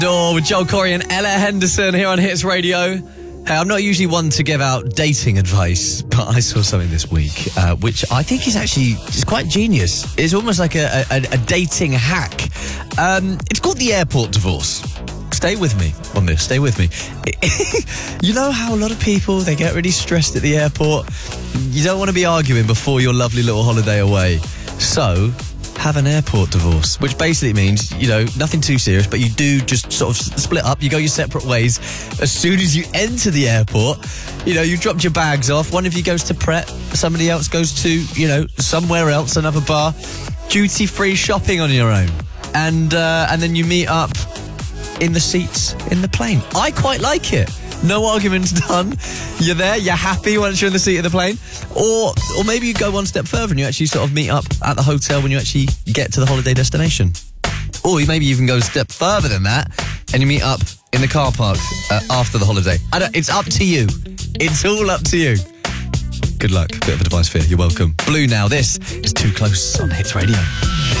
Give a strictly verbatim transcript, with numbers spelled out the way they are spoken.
Door with Joel Corey and Ella Henderson here on Hits Radio. Hey, I'm not usually one to give out dating advice, but I saw something this week, uh, which I think is actually is quite genius. It's almost like a, a, a dating hack. Um, it's called the airport divorce. Stay with me on this, stay with me. You know how a lot of people, they get really stressed at the airport? You don't want to be arguing before your lovely little holiday away. So, have an airport divorce, which basically means, you know, nothing too serious, but you do just sort of split up. You go your separate ways. As soon as you enter the airport, you know, you dropped your bags off. One of you goes to Pret, somebody else goes to, you know, somewhere else, another bar. Duty-free shopping on your own. And, uh, and then you meet up in the seats in the plane. I quite like it. No arguments done. You're there, you're happy once you're in the seat of the plane. Or or maybe you go one step further and you actually sort of meet up at the hotel when you actually get to the holiday destination. Or you maybe even go a step further than that and you meet up in the car park uh, after the holiday. I don't, it's up to you. It's all up to you. Good luck. Bit of advice for you. You're welcome. Blue now. This is Too Close on Hits Radio.